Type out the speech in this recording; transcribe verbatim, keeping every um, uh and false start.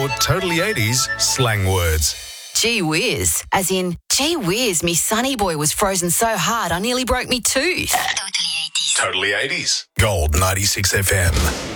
more Totally eighties slang words. Gee whiz, as in, gee whiz, me sonny boy was frozen so hard I nearly broke me tooth. Totally eighties. Gold ninety-six F M.